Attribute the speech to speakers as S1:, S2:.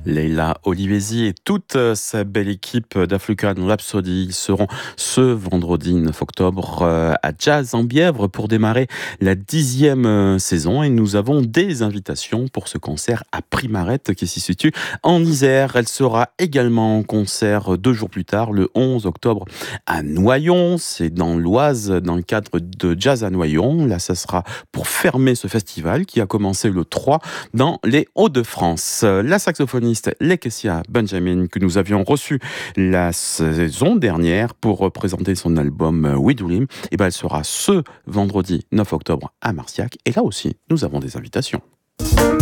S1: Leila Olivesi et toute sa belle équipe d'African Rhapsody seront ce vendredi 9 octobre à Jazz en Bièvre pour démarrer la 10e saison. Et nous avons des invitations pour ce concert à Primarette qui s'y situe en Isère. Elle sera également en concert 2 jours plus tard, le 11 octobre à Noyon. C'est dans l'Oise, dans le cadre de Jazz à Noyon. Là, ça sera pour fermer ce festival qui a commencé le 3 dans les Hauts-de-France. La saxophoniste Lekesia Benjamin, que nous avions reçue la saison dernière pour présenter son album We Dream, et elle sera ce vendredi 9 octobre à Marciac. Et là aussi, nous avons des invitations.